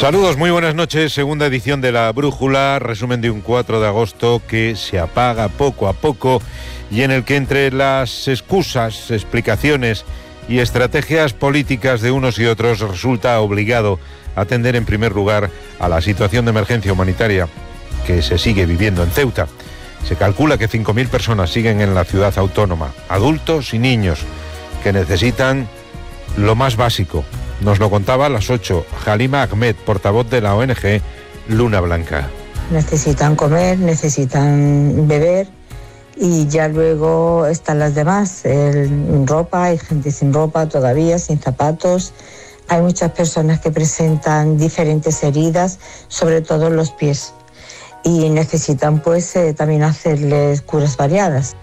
Saludos, muy buenas noches. Segunda edición de La Brújula, resumen de un 4 de agosto que se apaga poco a poco y en el que entre las excusas, explicaciones y estrategias políticas de unos y otros resulta obligado atender en primer lugar a la situación de emergencia humanitaria que se sigue viviendo en Ceuta. Se calcula que 5.000 personas siguen en la ciudad autónoma, adultos y niños, que necesitan lo más básico. Nos lo contaba a las 8 Halima Ahmed, portavoz de la ONG Luna Blanca. Necesitan comer, necesitan beber y ya luego están las demás. Ropa, hay gente sin ropa todavía, sin zapatos. Hay muchas personas que presentan diferentes heridas, sobre todo en los pies. Y necesitan también hacerles curas variadas.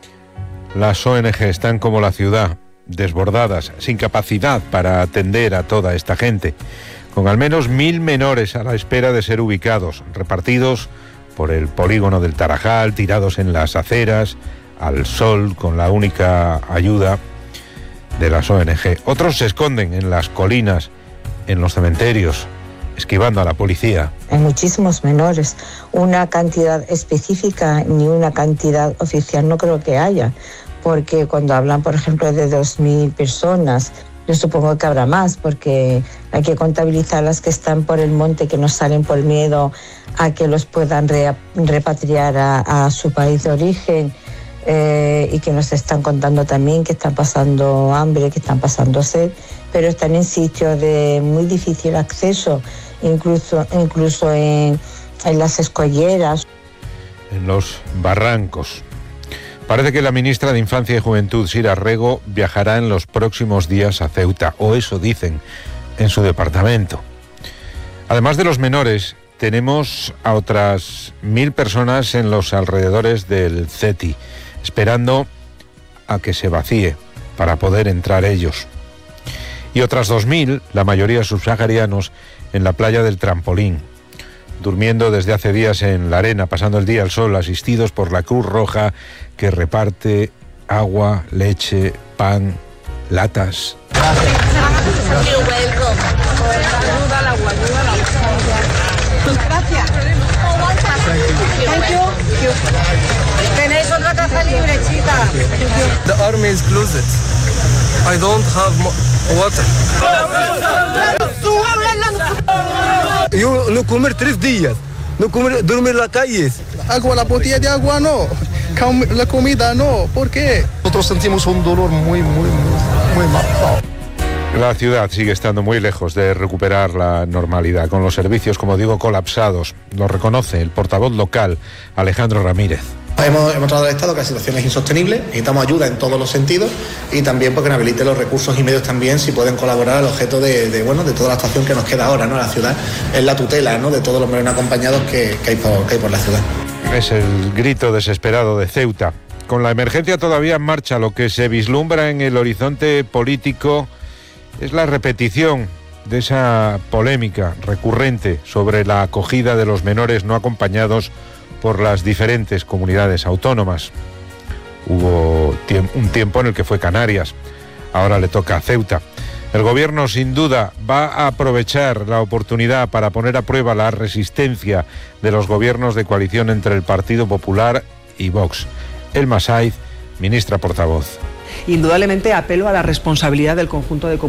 Las ONG están como la ciudad, desbordadas, sin capacidad para atender a toda esta gente, con al menos 1.000 menores a la espera de ser ubicados, repartidos por el polígono del Tarajal, tirados en las aceras, al sol, con la única ayuda de las ONG. Otros se esconden en las colinas, en los cementerios, esquivando a la policía. Hay muchísimos menores, una cantidad específica ni una cantidad oficial no creo que haya, porque cuando hablan, por ejemplo, de 2.000 personas, yo supongo que habrá más, porque hay que contabilizar las que están por el monte, que no salen por miedo a que los puedan repatriar a su país de origen, y que nos están contando también que están pasando hambre, que están pasando sed, pero están en sitios de muy difícil acceso, incluso en las escolleras. En los barrancos. Parece que la ministra de Infancia y Juventud, Sira Rego, viajará en los próximos días a Ceuta, o eso dicen en su departamento. Además de los menores, tenemos a otras 1.000 personas en los alrededores del CETI, esperando a que se vacíe para poder entrar ellos. Y otras 2.000, la mayoría subsaharianos, en la playa del Trampolín, durmiendo desde hace días en la arena, pasando el día al sol, asistidos por la Cruz Roja, que reparte agua, leche, pan, latas. Gracias. Tenéis otra caja libre, chica. The army is closed. I don't have water. Yo no comer 3 días, no comer, dormir en las calles. Agua, la botella de agua no, la comida no, ¿por qué? Nosotros sentimos un dolor muy marcado. La ciudad sigue estando muy lejos de recuperar la normalidad, con los servicios, como digo, colapsados. Lo reconoce el portavoz local, Alejandro Ramírez. Hemos trasladado al Estado que la situación es insostenible, necesitamos ayuda en todos los sentidos y también porque nos habilite los recursos y medios también si pueden colaborar al objeto de toda la actuación que nos queda ahora, ¿no? La ciudad es la tutela, ¿no?, de todos los menores acompañados que hay por la ciudad. Es el grito desesperado de Ceuta. Con la emergencia todavía en marcha, lo que se vislumbra en el horizonte político es la repetición de esa polémica recurrente sobre la acogida de los menores no acompañados por las diferentes comunidades autónomas. Hubo un tiempo en el que fue Canarias, ahora le toca a Ceuta. El gobierno sin duda va a aprovechar la oportunidad para poner a prueba la resistencia de los gobiernos de coalición entre el Partido Popular y Vox. Elma Saiz, ministra portavoz. Indudablemente apelo a la responsabilidad del conjunto de